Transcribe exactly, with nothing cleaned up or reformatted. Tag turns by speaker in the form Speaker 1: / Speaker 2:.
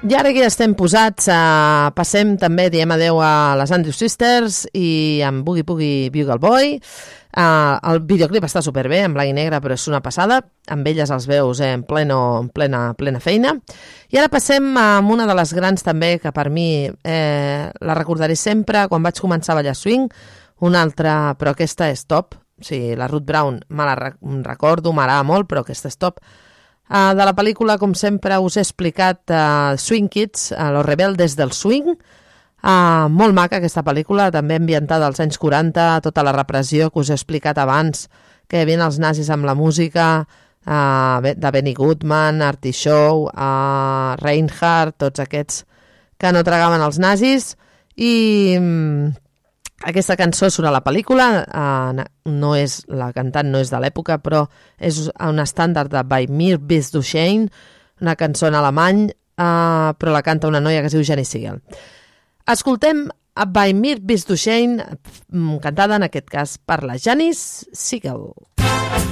Speaker 1: I ara que ja estem posats, uh, passem també, diem adeu a les Andrew Sisters i amb Boogie Boogie Bugle Boy. Uh, el videoclip està superbé, en blanc i negre, però és una passada. Amb elles els veus eh, en, pleno, en plena, plena feina. I ara passem amb una de les grans també, que per mi eh, la recordaré sempre quan vaig començar a ballar swing. Una altra, però aquesta és top. O sigui, la Ruth Brown me la recordo, m'agrada molt, però aquesta és top. Uh, de la pel·lícula, com sempre, us he explicat uh, Swing Kids, uh, Los Rebeldes del Swing. Uh, molt maca aquesta pel·lícula, també ambientada als anys quaranta, tota la repressió que us he explicat abans, que hi havia els nazis amb la música, uh, de Benny Goodman, Artie Shaw, uh, Reinhardt, tots aquests que no tragaven els nazis. I um, aquesta cançó surt a la pel·lícula, uh, no és, la cantant no és de l'època, però és un estàndard de By Mir Bis du Schein, una cançó en alemany, uh, però la canta una noia que es diu Jenny Siegel. Escoltem By Mir Bis du Schein, cantada en aquest cas per la Janis Siegel.